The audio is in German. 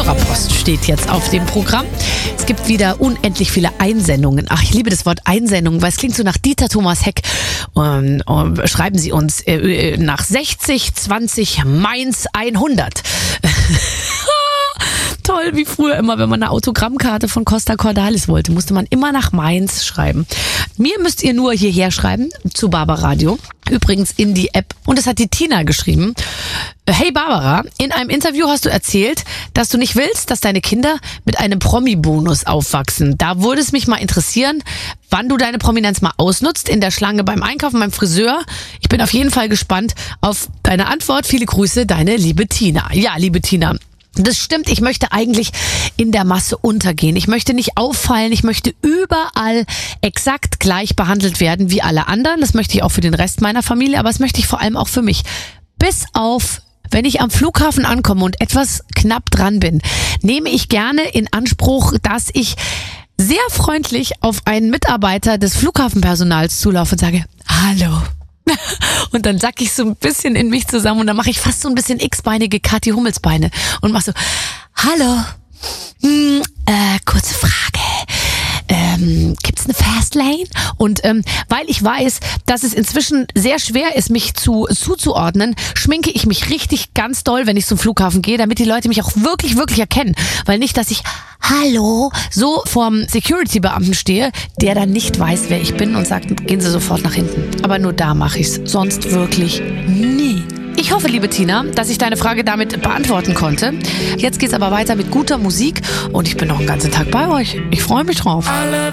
Hörerpost steht jetzt auf dem Programm. Es gibt wieder unendlich viele Einsendungen. Ach, ich liebe das Wort Einsendung, weil es klingt so nach Dieter Thomas Heck. Schreiben Sie uns nach 6020 Mainz 100. Toll, wie früher immer, wenn man eine Autogrammkarte von Costa Cordalis wollte, musste man immer nach Mainz schreiben. Mir müsst ihr nur hierher schreiben, zu Barbaradio. Übrigens in die App. Und das hat die Tina geschrieben. Hey Barbara, in einem Interview hast du erzählt, dass du nicht willst, dass deine Kinder mit einem Promi-Bonus aufwachsen. Da würde es mich mal interessieren, wann du deine Prominenz mal ausnutzt, in der Schlange beim Einkaufen, beim Friseur. Ich bin auf jeden Fall gespannt auf deine Antwort. Viele Grüße, deine liebe Tina. Ja, liebe Tina. Das stimmt, ich möchte eigentlich in der Masse untergehen. Ich möchte nicht auffallen, ich möchte überall exakt gleich behandelt werden wie alle anderen. Das möchte ich auch für den Rest meiner Familie, aber das möchte ich vor allem auch für mich. Bis auf, wenn ich am Flughafen ankomme und etwas knapp dran bin, nehme ich gerne in Anspruch, dass ich sehr freundlich auf einen Mitarbeiter des Flughafenpersonals zulaufe und sage, hallo. Und dann sack ich so ein bisschen in mich zusammen und dann mache ich fast so ein bisschen x-beinige Kathi Hummels-Beine und mach so, hallo, kurze Frage, gibt's eine Fastlane? Und weil ich weiß, dass es inzwischen sehr schwer ist, mich zuzuordnen, schminke ich mich richtig ganz doll, wenn ich zum Flughafen gehe, damit die Leute mich auch wirklich, wirklich erkennen. Weil nicht, dass ich hallo so vorm Security-Beamten stehe, der dann nicht weiß, wer ich bin und sagt, gehen Sie sofort nach hinten. Aber nur da mache ich's, sonst wirklich nie. Ich hoffe, liebe Tina, dass ich deine Frage damit beantworten konnte. Jetzt geht's aber weiter mit guter Musik und ich bin noch einen ganzen Tag bei euch. Ich freue mich drauf.